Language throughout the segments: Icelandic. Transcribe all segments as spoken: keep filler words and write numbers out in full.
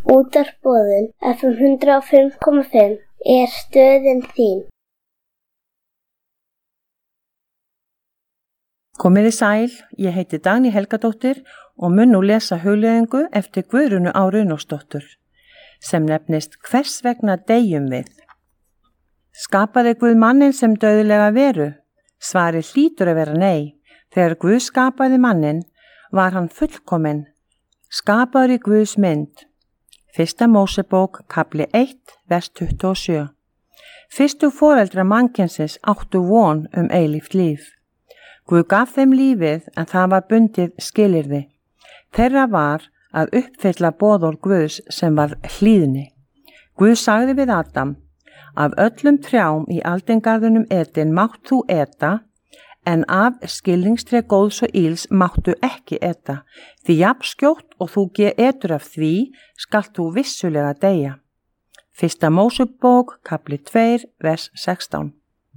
Útvarpsboðun F M hundrað og fimm komma fimm er stöðin þín. Komiði sæl, ég heiti Dagný Helgadóttir og mun nú lesa hugleiðingu eftir Guðrúnu Á Runólfsdóttur sem nefnist Hvers vegna deyjum við? Skapaði Guð manninn sem dauðlega veru? Svarið hlýtur að vera nei. Þegar Guð skapaði manninn var hann fullkominn, skapaður í Guðs mynd. Fyrsta Mósebók, kafli eitt, vers tuttugu og sjö. Fyrstu foreldrar mannkynsins áttu von um eilíft líf. Guð gaf þeim lífið en það var bundið skilyrði. Þeirra var að uppfylla boðorð Guðs sem var hlýðni. Guð sagði við Adam: Af öllum trjám í aldingarðinum Eden mátt þú eta, en af skilningstré góðs og íls máttu ekki eta, því jafn skjótt og þú etur af því, skalt þú vissulega deyja. Fyrsta Mósebók, kafli tvö, vers sextán.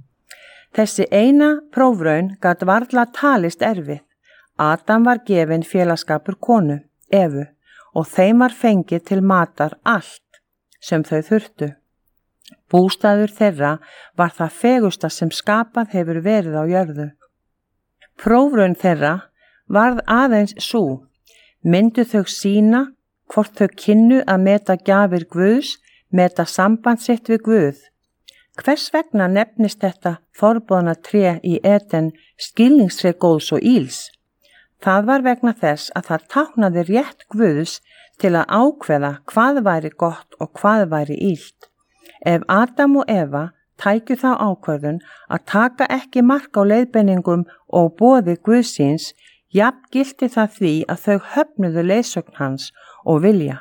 Þessi eina prófraun gat varla talist erfið. Adam var gefinn félagsskapur konu, Evu, og þeim var fengið til matar allt sem þau þurftu. Bústaður þeirra var það fegusta sem skapað hefur verið á jörðu. Prófraun þeirra varð aðeins sú, myndu þau sýna hvort þau kynnu að meta gjafir Guðs, meta samband sitt við Guð. Hvers vegna nefnist þetta forboðna tré í Eden skilningstré góðs og íls? Það var vegna þess að það táknaði rétt Guðs til að ákveða hvað væri gott og hvað væri ílt. Ef Adam og Eva tækju þá ákvörðun að taka ekki mark á leiðbeiningum og boði Guðsins, jafn gilti það því að þau höfnuðu leiðsögn hans og vilja.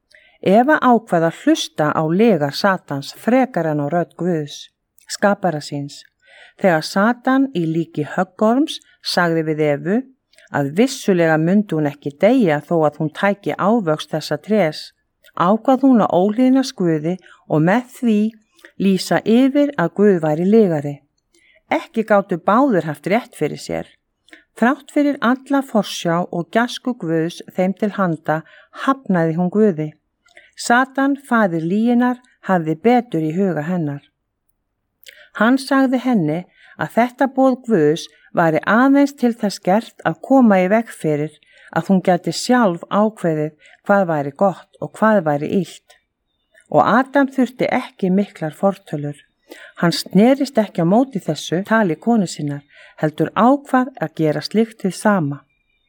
Eva ákvað að hlusta á lygar Satans frekar en á rödd Guðs, skapara síns. Þegar Satan í líki höggorms sagði við Evu að vissulega myndi hún ekki deyja þó að hún tæki ávöxt þessa trés, ákvað hún að ólíðnast Guði og með því lýsa yfir að Guð væri lygari. Ekki gátu báðir haft rétt fyrir sér. Þrátt fyrir alla forsjá og gæsku Guðs þeim til handa hafnaði hún Guði. Satan, faðir lýginar, hafði betur í huga hennar. Hann sagði henni að þetta boð Guðs væri aðeins til þess gert að koma í veg fyrir að hún gæti sjálf ákveðið hvað væri gott og hvað væri illt. Og Adam þurfti ekki miklar fortölur. Hann snerist ekki á móti þessu tali konu sinnar, heldur ákvað að gera slíkt hið sama.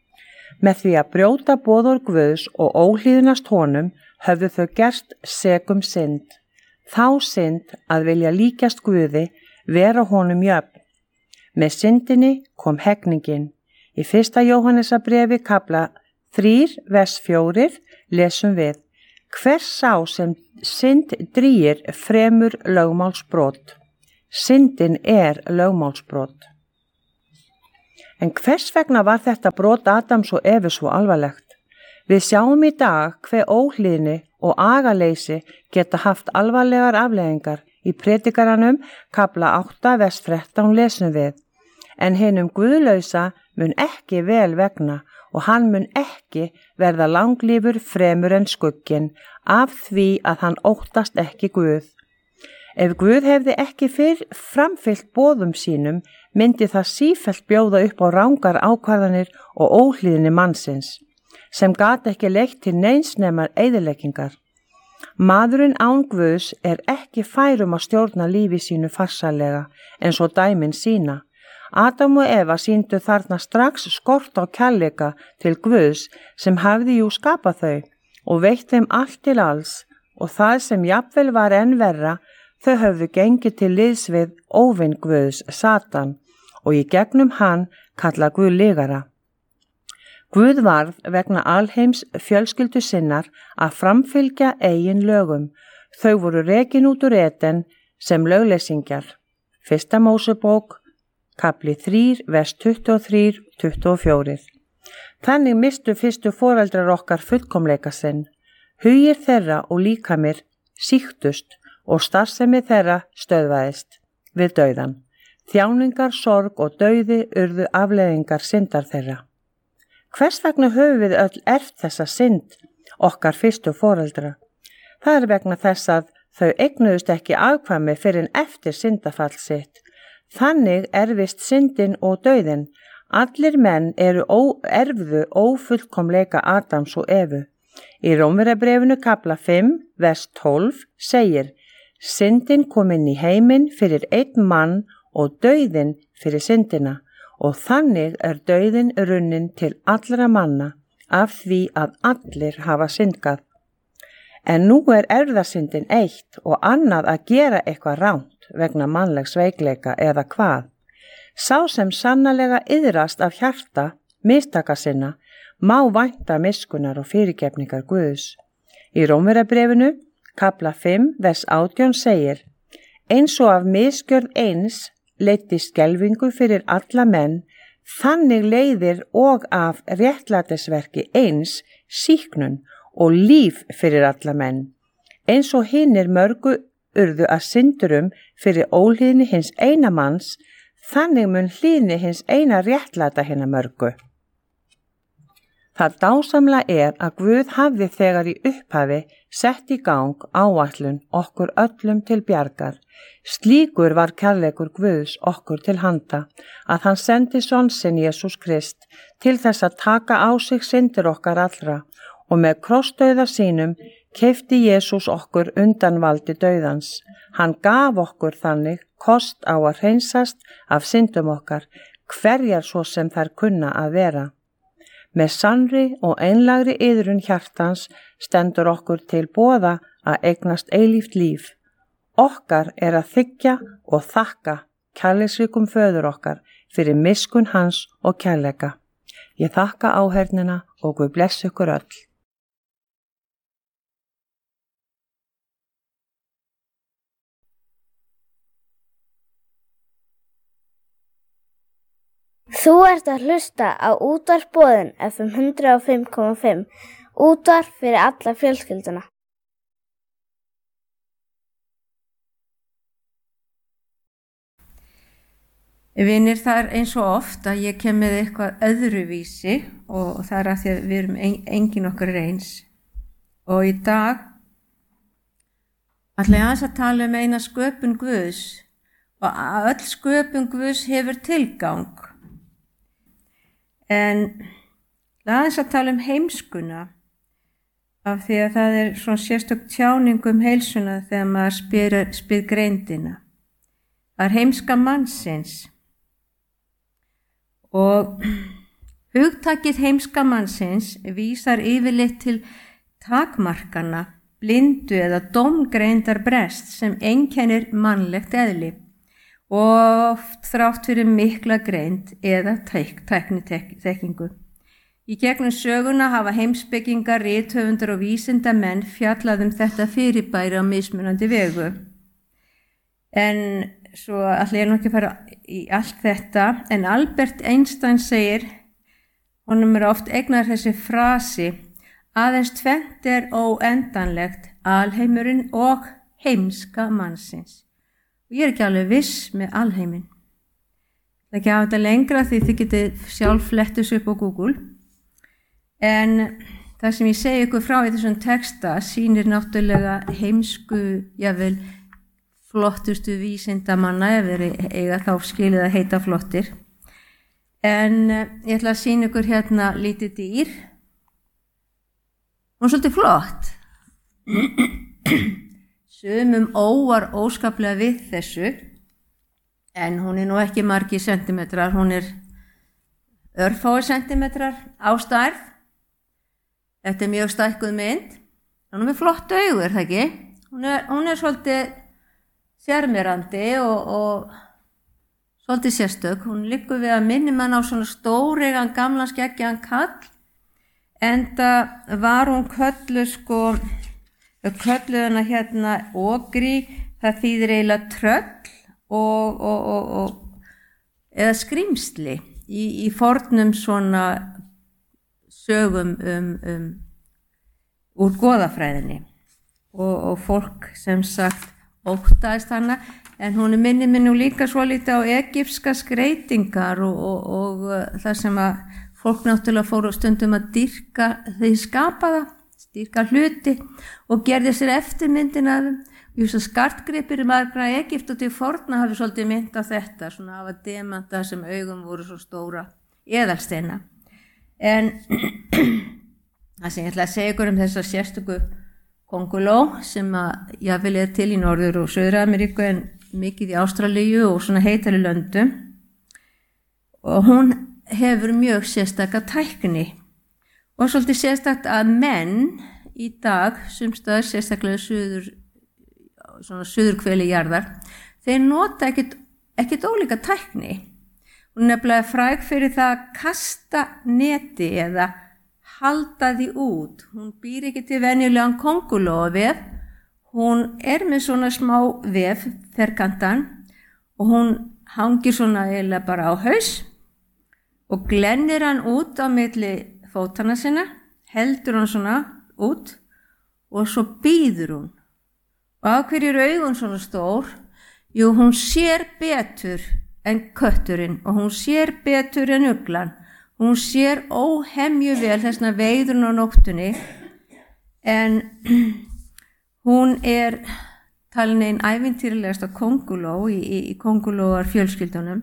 Með því að brjóta boðorð Guðs og óhlýðnast honum höfðu þau gerst segum synd. Þá synd að vilja líkjast Guði, vera honum jöfn. Með syndinni kom hegningin. Í fyrsta Jóhannesarbréfi kafla þrjú, vers fjögur lesum við: Hvers sá sem synd drýgir fremur lögmálsbrot. Syndin er lögmálsbrot. En hvers vegna var þetta brot Adams og Evu svo alvarlegt? Við sjáum í dag hve óhlýðni og agaleysi geta haft alvarlegar afleiðingar. Í Predikaranum kafla átta, vers þrettán lesum við: En hinum guðlausa mun ekki vel vegna og hann mun ekki verða langlífur fremur en skugginn af því að hann óttast ekki Guð. Ef Guð hefði ekki fyrr framfylgt boðum sínum, myndi það sífellt bjóða upp á rangar ákvarðanir og óhlýðni mannsins, sem gat ekki leitt til neins nema eyðileggingar. Maðurinn án Guðs er ekki fær um að stjórna lífi sínu farsælega eins og dæmin sína. Adam og Eva sýndu þarna strax skort á kærleika til Guðs sem hafði jú skapað þau og veitt þeim allt til alls, og það sem jafnvel var enn verra, þau höfðu gengið til liðs við óvin Guðs, Satan, og í gegnum hann kalla Guð lygara. Guð varð vegna alheims fjölskyldu sinnar að framfylgja eigin lögum. Þau voru rekin út úr Eden sem lögleysingjar. Fyrsta Mósebók, kafli þrjú, vers tuttugu og þrjú til tuttugu og fjögur. Þannig mistu fyrstu foreldrar okkar fullkomleika sinn. Hugir þeirra og líkamir sýktust og starfsemi þeirra stöðvaðist við dauðan. Þjáningar, sorg og dauði urðu afleiðingar syndar þeirra. Hvers vegna höfum við öll erft þessa synd okkar fyrstu foreldra. Það er vegna þess að þau eignuðust ekki afkvæmi fyrir en eftir syndafall sitt. Þannig erfist syndin og dauðin. Allir menn eru ó, erfðu ófullkomleika Adams og Evu. Í Rómverjabrefinu kapla fimm, vers tólf segir: Syndin kom inn í heiminn fyrir einn mann og dauðin fyrir syndina, og þannig er dauðin runnin til allra manna af því að allir hafa syndgað. En nú er erfðasyndin eitt og annað að gera eitthvað rangt vegna mannlegs veikleika eða hvað. Sá sem sannarlega iðrast af hjarta mistaka sinna má vænta miskunnar og fyrirgefningar Guðs. Í Rómverjabrefinu kapla fimm, vers átján segir: Eins og af misgjörð eins leiddi skelfingu fyrir alla menn, þannig leiðir og af réttlætisverki eins sýknun og líf fyrir alla menn. Eins og hinir mörgu urðu að syndurum fyrir óhlýðni hins eina manns, þannig mun hlýðni hins eina réttlæta hinna mörgu. Það dásamlega er að Guð hafði þegar í upphafi sett í gang áætlun okkur öllum til bjargar. Slíkur var kærleikur Guðs okkur til handa, að hann sendi son sinn Jesús Krist til þess að taka á sig syndir okkar allra, og með krossdauða sínum keypti Jesús okkur undan valdi dauðans. Hann gaf okkur þannig kost á að hreinsast af syndum okkar, hverjar svo sem þær kunna að vera. Með sannri og einlægri iðrun hjartans stendur okkur til boða að eignast eilíft líf. Okkar er að þiggja og þakka kærleiksríkum föður okkar fyrir miskunn hans og kærleika. Ég þakka áheyrnina og Guð blessi ykkur öll. Þú ert að hlusta á útvarp Boðin F M hundrað og fimm komma fimm, útvarp fyrir alla fjölskylduna. Vinir, það er eins og oft að ég kem með eitthvað öðruvísi og það er að því að við erum engin okkar eins. Og í dag ætla ég aðeins að tala um eina sköpun Guðs, og að öll sköpun Guðs hefur tilgang. En aðeins að tala um heimskuna, af því að það er svona sérstök tjáning um heilsuna þegar maður spyr, spyr greindina. Það er heimska mannsins. Og hugtakið heimska mannsins vísar yfirleitt til takmarkana, blindu eða dómgreindar brest sem einkennir mannlegt eðli og oft þrátt fyrir mikla greind eða tækniþekkingu. Í gegnum söguna hafa heimspekingar, rithöfundar og vísindamenn fjallað um þetta fyrirbæri á mismunandi vegu. En svo ætla ég nú ekki að fara í allt þetta, en Albert Einstein segir, honum er oft eignar þessi frasi: aðeins tvennt er óendanlegt, alheimurinn og heimska mannsins. Og ég er ekki alveg viss með alheiminn. Það er ekki að hafa þetta lengra því þið getið sjálf flettus upp á Google. En það sem ég segi ykkur frá í þessum texta sýnir náttúrulega heimsku, jável, flottustu vísindamanna, ef þeir eiga þá skilið að heita flottir. En ég ætla að sýna ykkur hérna lítið dýr. Hún er svolítið flott. Sumum óar óskaplega við þessu, en hún er nú ekki margi sentimetrar, hún er örfáir sentimetrar á stærð. Þetta er mjög stækkuð mynd. Hún er með flott augu, er það ekki? Hún er, hún er svolítið sjarmerandi og, og svolítið sérstök. Hún liggur við að minni mann á svona stóregan gamlan skeggjaðan kall, enda var hún kölluð sko, kölluð hana hérna ogri, það þýðir eiginlega tröll og, og, og, og eða skrímsli í, í fornum svona sögum um, um úr goðafræðinni og, og fólk sem sagt óttaðist hana, en hún er minni minn nú líka svolítið á egypska skreytingar og, og, og það sem að fólk náttúrulega fóru stundum að dýrka því skapaða stýrka hluti og gerði sér eftirmyndin af þeim. Júst að skartgripir í margra Egypt og til forna hafi svolítið mynd á þetta, svona hafa demanta sem augum voru svo stóra eðalsteina. En það sem ég ætla að segja ykkur um þessa sérstöku konguló sem að jafnvel er til í Norður- og Suður-Ameríku en mikið í Ástralíu og svona heitari löndum. Og hún hefur mjög sérstaka tækni og svolítið sérstakt að menn í dag, sumstaðar sérstaklega suður svona suðurhveli jarðar, þeir nota ekkit, ekkit ólíka tækni. Hún er nefnilega fræg fyrir það að kasta neti eða halda því út. Hún býr ekki til venjulegan kongulóvef, hún er með svona smá vef, ferkantan, og hún hangir svona eiginlega bara á haus og glennir hann út á milli fótana sinna, heldur hann svona út og svo býður hún. Og af hverju er augun svona stór? Jú, hún sér betur en kötturinn og hún sér betur en uglan. Hún sér óhemju vel þessna veiðurinn á nóttunni en hún er talin einn ævintýralegasta konguló í, í, í kongulóar fjölskyldunum.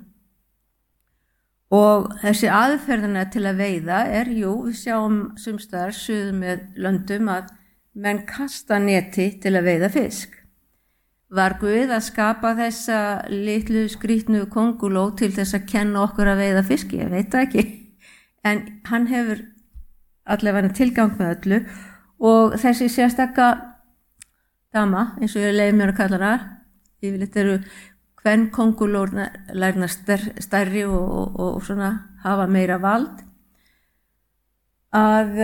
Og þessi aðferðina til að veiða er, jú, við sjáum sumstaðar suður með löndum að menn kasta neti til að veiða fisk. Var Guð að skapa þessa litlu skrýtnu konguló til þess að kenna okkur að veiða fiski? Ég veit það ekki. En hann hefur allavega tilgang með öllu og þessi sérstaka dama, eins og ég leiði mér að kalla hana, yfirleitt eru hvern kongulór lærna stærri og, og, og svona hafa meira vald, að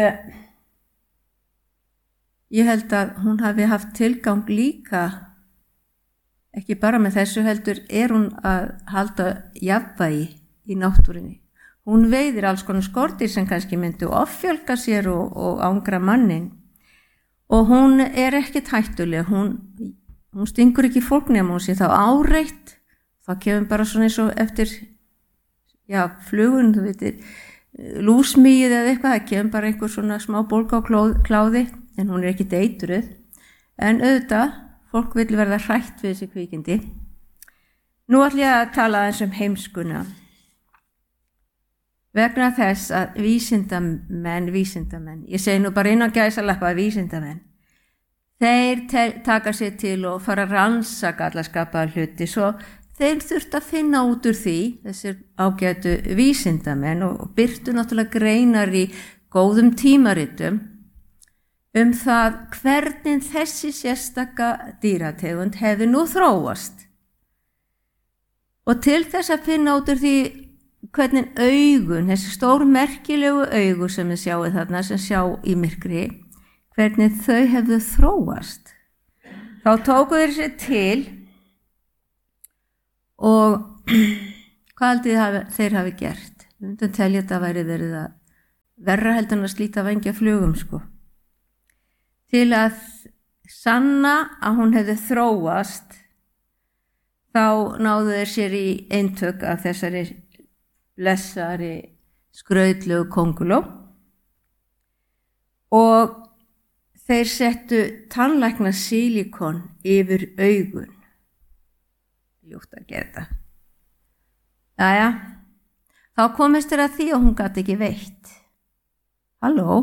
ég held að hún hafi haft tilgang líka, ekki bara með þessu heldur, er hún að halda jafnvægi í náttúrunni. Hún veiðir alls konar skordýr sem kannski myndu offjölga sér og, og ángra mannin. Og hún er ekkert hættuleg, hún, hún stingur ekki fólk nema hún sé þá áreitt, þá kemur bara svona eins og eftir, já, flugun, þú veitir, lúsmýið eða eitthvað, það kemur bara einhver svona smá bólga á kláði, en hún er ekki eitruð. En auðvitað, fólk vil verða hrætt við þessi kvikindi. Nú ætlum ég að tala aðeins um heimskuna. Vegna þess að vísindamenn, vísindamenn, ég segi nú bara inn á gæsalappa að vísindamenn, þeir taka sér til og fara að rannsaka alla skapaða hluti, svo þeir þurft að finna út úr því, þessir ágætu vísindamenn, og birtu náttúrulega greinar í góðum tímaritum, um það hvernig þessi sérstaka dýrategund hefði nú þróast. Og til þess að finna út úr því hvernig augun, þessi stór merkilegu augu sem við sjáum þarna, sem sjá í myrkri, hvernig þau hefðu þróast. Þá tóku þeir sér til og hvað haldið hafi, þeir hafi gert? Við myndum telja þetta væri verið að verra heldur en að slíta vængja flugum, sko. Til að sanna að hún hefði þróast, þá náðu þeir sér í eintök af þessari blessari skrautlegu konguló og þeir settu tannlækna silikon yfir augun. Ljúft að gera þetta. Jæja, þá komist þeir að því og hún gat ekki veitt. Halló?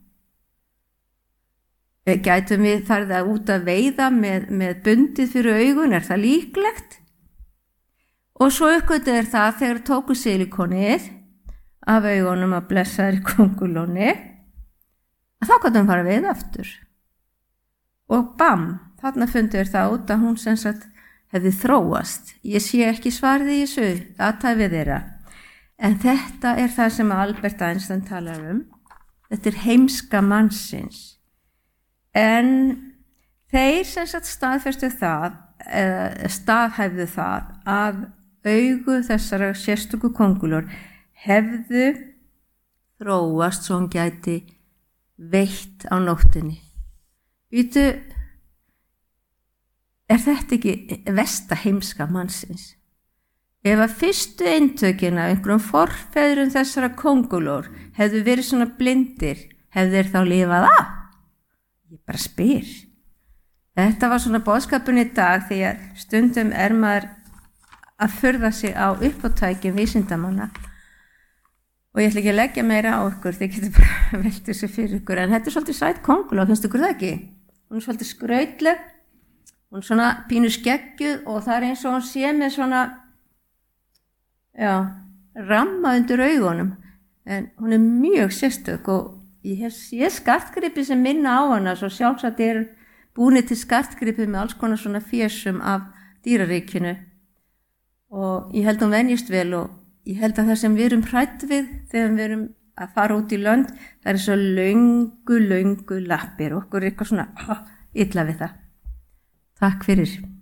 Gætum við farið að út að veiða með, með bundið fyrir augun, er það líklegt? Og svo uppgötu er það þegar tóku silikonið af augunum að blessaðri kongulóni, að þá gætum við farið að veiða aftur. Og bam, þarna fundu þeir það út að hún sem sagt hefði þróast. Ég sé ekki svarið í þessu, athæfið þeirra. En þetta er það sem Albert Einstein talar um. Þetta er heimska mannsins. En þeir sem sagt staðfestu það, eða staðhæfðu það, að augu þessara sérstöku kongulór hefðu þróast svo hann gæti veitt á nóttinni. Vítu, er þetta ekki versta heimska mannsins? Ef að fyrstu eintökin af einhverjum forfeðrum þessara kongulór hefðu verið svona blindir, hefðu þeir þá lifað af? bara spyr. Þetta var svona boðskapun í dag því að stundum er maður að furða sig á uppátækjum vísindamanna og ég ætla ekki að leggja meira á ykkur, þið getur bara velt þessu fyrir ykkur, en þetta er svolítið sæt kónguló, finnst ykkur það ekki? Hún er svolítið skrautleg, hún er svona pínu skeggjuð og það er eins og hún sé með svona, já, ramma undir augunum, en hún er mjög sérstök og ég hef séð skartgripi sem minna á hana, svo sjálfsagt er búnir til skartgripi með alls konar svona fésum af dýraríkinu og ég held hún venjist vel og ég held að það sem við erum hrædd við þegar við erum að fara út í lönd, það er svo löngu, löngu lappir og okkur er eitthvað svona oh, illa við það. Takk fyrir.